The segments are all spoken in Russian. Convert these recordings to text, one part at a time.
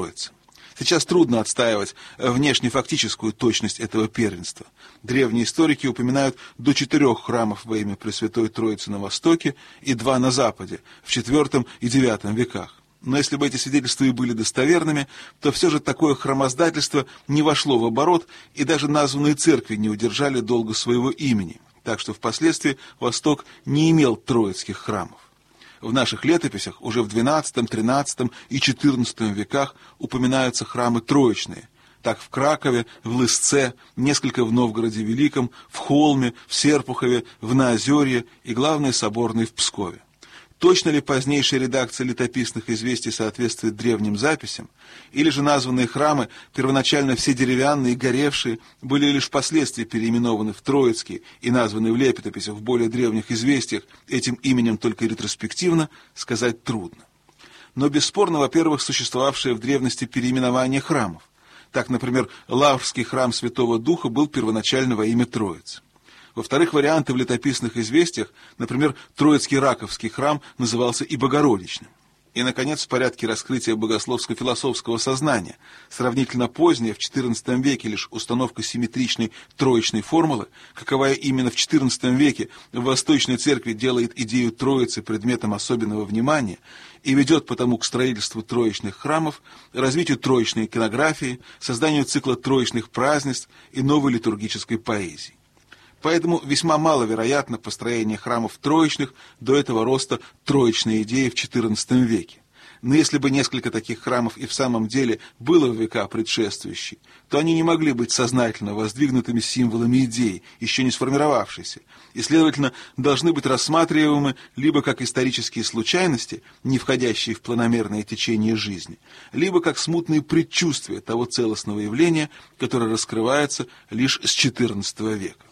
Сейчас трудно отстаивать внешнефактическую точность этого первенства. Древние историки упоминают до 4 храмов во имя Пресвятой Троицы на Востоке и 2 на Западе, в IV и IX веках. Но если бы эти свидетельства и были достоверными, то все же такое храмоздательство не вошло в оборот, и даже названные церкви не удержали долго своего имени, так что впоследствии Восток не имел троицких храмов. В наших летописях уже в XII, XIII и XIV веках упоминаются храмы троичные. Так в Кракове, в Лысце, несколько в Новгороде Великом, в Холме, в Серпухове, в Наозерье и, главное, соборные в Пскове. Точно ли позднейшая редакция летописных известий соответствует древним записям, или же названные храмы, первоначально все деревянные и горевшие, были лишь впоследствии переименованы в Троицкие и названы в летописях в более древних известиях этим именем только ретроспективно, сказать трудно. Но бесспорно, во-первых, существовавшее в древности переименование храмов. Так, например, Лаврский храм Святого Духа был первоначально во имя Троицы. Во-вторых, варианты в летописных известиях, например, Троицкий Раковский храм назывался и Богородичным. И, наконец, в порядке раскрытия богословско-философского сознания, сравнительно поздняя, в XIV веке лишь установка симметричной троичной формулы, каковая именно в XIV веке в Восточной Церкви делает идею Троицы предметом особенного внимания и ведет потому к строительству троичных храмов, развитию троичной иконографии, созданию цикла троичных празднеств и новой литургической поэзии. Поэтому весьма маловероятно построение храмов троичных до этого роста троичной идеи в XIV веке. Но если бы несколько таких храмов и в самом деле было в века предшествующие, то они не могли быть сознательно воздвигнутыми символами идеи, еще не сформировавшейся, и, следовательно, должны быть рассматриваемы либо как исторические случайности, не входящие в планомерное течение жизни, либо как смутные предчувствия того целостного явления, которое раскрывается лишь с XIV века.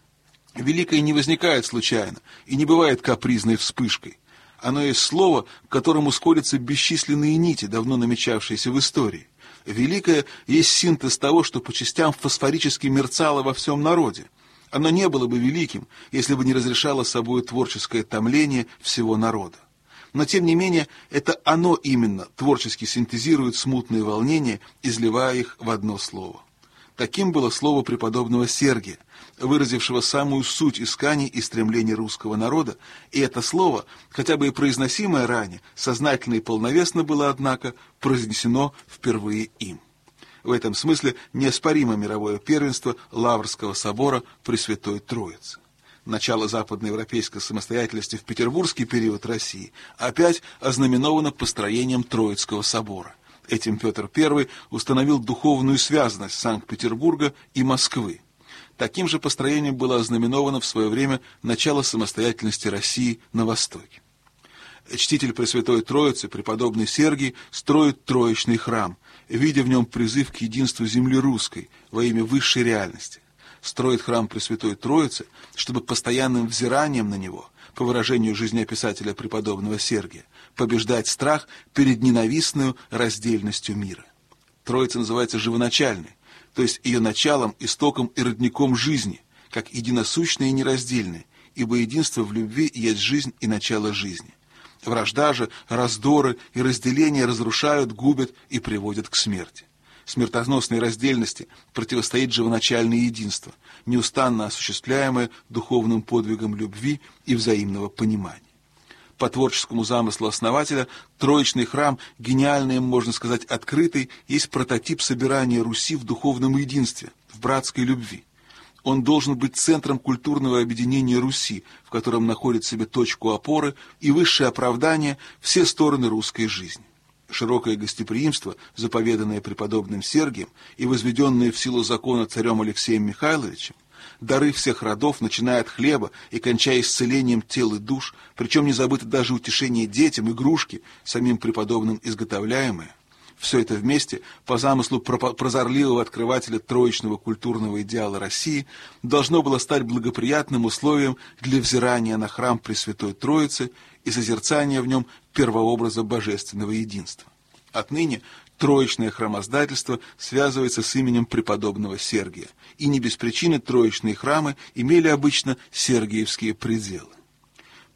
Великое не возникает случайно и не бывает капризной вспышкой. Оно есть слово, к которому сходятся бесчисленные нити, давно намечавшиеся в истории. Великое есть синтез того, что по частям фосфорически мерцало во всем народе. Оно не было бы великим, если бы не разрешало собой творческое томление всего народа. Но, тем не менее, это оно именно творчески синтезирует смутные волнения, изливая их в одно слово. Таким было слово преподобного Сергия, выразившего самую суть исканий и стремлений русского народа, и это слово, хотя бы и произносимое ранее, сознательно и полновесно было, однако, произнесено впервые им. В этом смысле неоспоримо мировое первенство Лаврского собора Пресвятой Троицы. Начало западноевропейской самостоятельности в петербургский период России опять ознаменовано построением Троицкого собора. Этим Петр I установил духовную связанность Санкт-Петербурга и Москвы. Таким же построением было ознаменовано в свое время начало самостоятельности России на Востоке. Чтитель Пресвятой Троицы, преподобный Сергий, строит Троичный храм, видя в нем призыв к единству земли русской во имя высшей реальности. Строит храм Пресвятой Троицы, чтобы постоянным взиранием на него, по выражению жизнеописателя преподобного Сергия, побеждать страх перед ненавистную раздельностью мира. Троица называется живоначальной, то есть ее началом, истоком и родником жизни, как единосущное и нераздельное, ибо единство в любви есть жизнь и начало жизни. Вражда же, раздоры и разделения разрушают, губят и приводят к смерти. Смертоносной раздельности противостоит живоначальное единство, неустанно осуществляемое духовным подвигом любви и взаимного понимания. По творческому замыслу основателя, Троичный храм, гениальный, можно сказать, открытый, есть прототип собирания Руси в духовном единстве, в братской любви. Он должен быть центром культурного объединения Руси, в котором находит себе точку опоры и высшее оправдание все стороны русской жизни. Широкое гостеприимство, заповеданное преподобным Сергием и возведенное в силу закона царем Алексеем Михайловичем, дары всех родов, начиная от хлеба и кончая исцелением тел и душ, причем не забыто даже утешение детям, игрушки, самим преподобным изготовляемые, все это вместе, по замыслу прозорливого открывателя троичного культурного идеала России, должно было стать благоприятным условием для взирания на храм Пресвятой Троицы и созерцания в нем первообраза божественного единства. Отныне троичное храмоздательство связывается с именем преподобного Сергия, и не без причины троичные храмы имели обычно сергиевские пределы.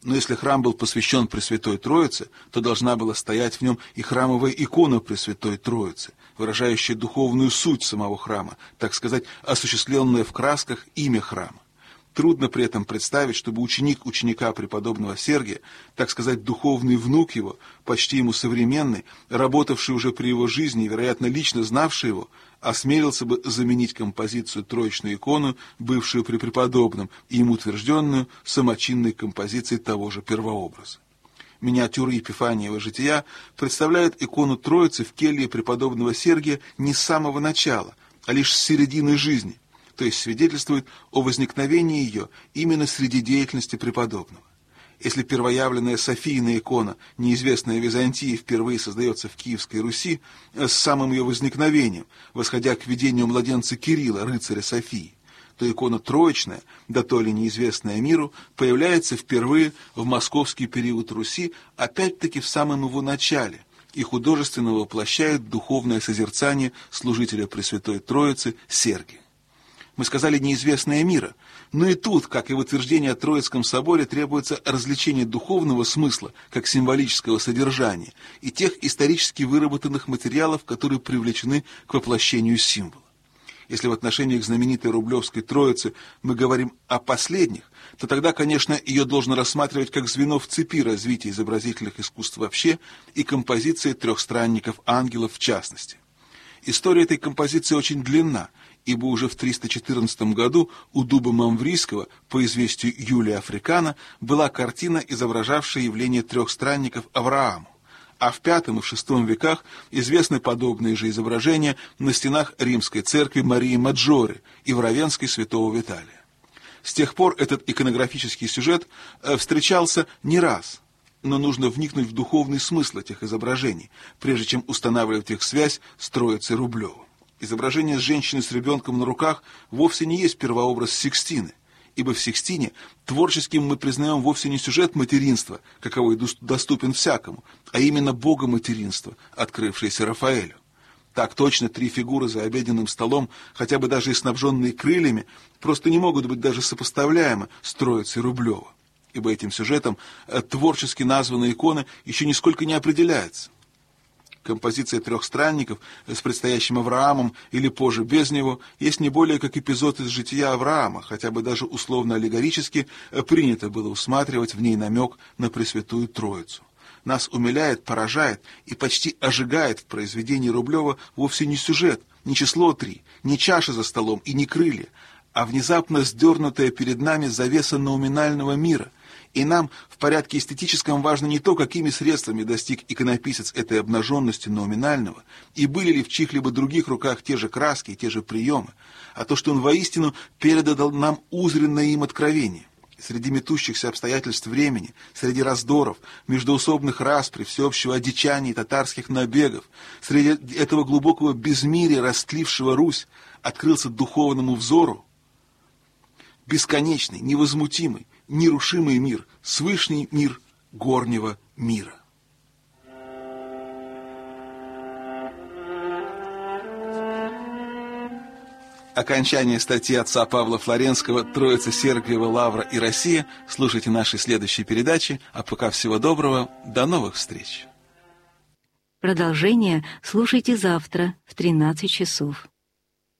Но если храм был посвящен Пресвятой Троице, то должна была стоять в нем и храмовая икона Пресвятой Троицы, выражающая духовную суть самого храма, так сказать, осуществленное в красках имя храма. Трудно при этом представить, чтобы ученик ученика преподобного Сергия, так сказать, духовный внук его, почти ему современный, работавший уже при его жизни и, вероятно, лично знавший его, осмелился бы заменить композицию «Троичную икону», бывшую при преподобном, и ему утвержденную самочинной композицией того же первообраза. Миниатюра Епифаниева жития представляет икону Троицы в келье преподобного Сергия не с самого начала, а лишь с середины жизни, то есть свидетельствует о возникновении ее именно среди деятельности преподобного. Если первоявленная Софийная икона, неизвестная в Византии, впервые создается в Киевской Руси с самым ее возникновением, восходя к видению младенца Кирилла, рыцаря Софии, то икона Троичная, да то ли неизвестная миру, появляется впервые в московский период Руси, опять-таки в самом его начале, и художественно воплощает духовное созерцание служителя Пресвятой Троицы Сергия. Мы сказали «неизвестная мира», но и тут, как и в утверждении о Троицком соборе, требуется развлечение духовного смысла, как символического содержания, и тех исторически выработанных материалов, которые привлечены к воплощению символа. Если в отношении к знаменитой Рублевской Троице мы говорим о последних, то тогда, конечно, ее должно рассматривать как звено в цепи развития изобразительных искусств вообще и композиции трехстранников ангелов в частности. История этой композиции очень длинна, ибо уже в 314 году у дуба Мамврийского, по известию Юлия Африкана, была картина, изображавшая явление трех странников Аврааму, а в V и в VI веках известны подобные же изображения на стенах Римской церкви Марии Маджоре и в Равенской святого Виталия. С тех пор этот иконографический сюжет встречался не раз, но нужно вникнуть в духовный смысл этих изображений, прежде чем устанавливать их связь с Троицей Рублевым. Изображение женщины с ребенком на руках вовсе не есть первообраз Сикстины, ибо в Сикстине творческим мы признаем вовсе не сюжет материнства, каковой доступен всякому, а именно богоматеринство, открывшееся Рафаэлю. Так точно три фигуры за обеденным столом, хотя бы даже и снабженные крыльями, просто не могут быть даже сопоставляемы с Троицей Рублева, ибо этим сюжетом творчески названная икона еще нисколько не определяется. Композиция трех странников с предстоящим Авраамом или позже без него есть не более как эпизод из жития Авраама, хотя бы даже условно-аллегорически принято было усматривать в ней намек на Пресвятую Троицу. Нас умиляет, поражает и почти ожигает в произведении Рублева вовсе не сюжет, не число 3, не чаша за столом и не крылья, а внезапно сдернутая перед нами завеса науминального мира. И нам в порядке эстетическом важно не то, какими средствами достиг иконописец этой обнаженности науминального, и были ли в чьих-либо других руках те же краски и те же приемы, а то, что он воистину передал нам узренное им откровение. Среди метущихся обстоятельств времени, среди раздоров, междоусобных распри, всеобщего одичания и татарских набегов, среди этого глубокого безмирия, растлившего Русь, открылся духовному взору бесконечный, невозмутимый, нерушимый мир, свышний мир горнего мира. Окончание статьи отца Павла Флоренского «Троица Сергиева, Лавра и Россия». Слушайте наши следующие передачи. А пока всего доброго. До новых встреч. Продолжение слушайте завтра в 13 часов.